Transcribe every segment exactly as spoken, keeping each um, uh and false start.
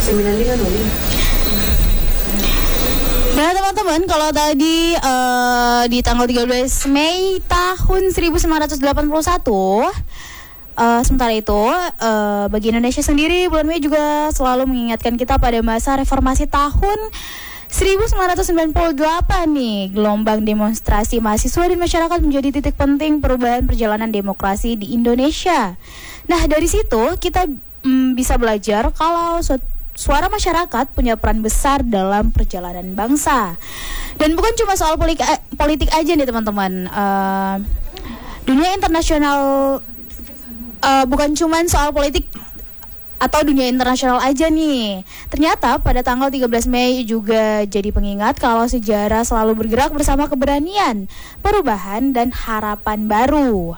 Nah teman-teman, kalau tadi uh, di tanggal tiga belas Mei tahun seribu sembilan ratus delapan puluh satu, uh, sementara itu uh, bagi Indonesia sendiri bulan Mei juga selalu mengingatkan kita pada masa reformasi tahun seribu sembilan ratus sembilan puluh delapan nih. Gelombang demonstrasi mahasiswa dan masyarakat menjadi titik penting perubahan perjalanan demokrasi di Indonesia. Nah dari situ kita mm, bisa belajar kalau suatu suara masyarakat punya peran besar dalam perjalanan bangsa. Dan bukan cuma soal politik, politik aja nih teman-teman. Uh, dunia internasional, uh, bukan cuma soal politik atau dunia internasional aja nih. Ternyata pada tanggal tiga belas Mei juga jadi pengingat kalau sejarah selalu bergerak bersama keberanian, perubahan, dan harapan baru.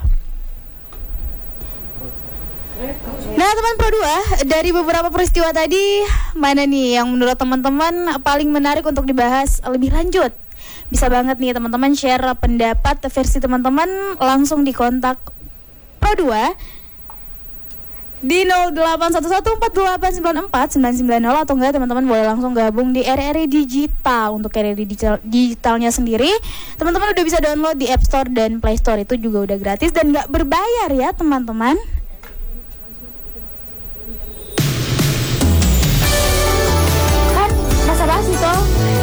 Nah teman Pro dua, dari beberapa peristiwa tadi, mana nih yang menurut teman-teman paling menarik untuk dibahas lebih lanjut? Bisa banget nih teman-teman share pendapat versi teman-teman langsung di kontak Pro dua di nol delapan satu satu empat delapan sembilan empat sembilan sembilan nol, atau enggak teman-teman boleh langsung gabung di R R I Digital. Untuk R R I Digital, Digitalnya sendiri teman-teman udah bisa download di App Store dan Play Store, itu juga udah gratis dan gak berbayar ya teman-teman. Basa-basi toh.